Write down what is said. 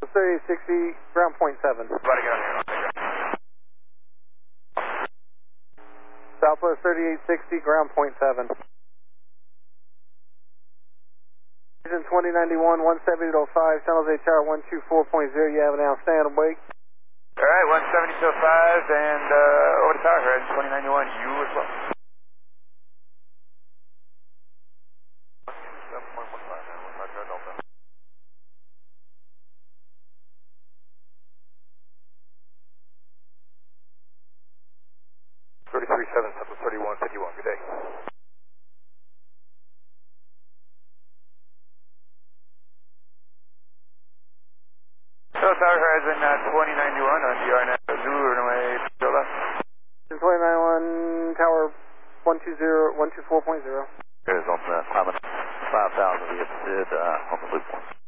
Southwest 3860, ground point 7. About to get on here. Southwest 3860, ground point 7. Vision 2091, 170.05, San Jose Tower 124.0, you have it now, stand and wait. Alright, 170.05 and over to Tower Horizon 2091, you as well. 33.7, Southwest 3151, good day. So Tower Horizon 2091 on DR now, Zulu, runway Tola. 2091, Tower 124.0. Here's on the Climate 5000, we have SID on the loop one.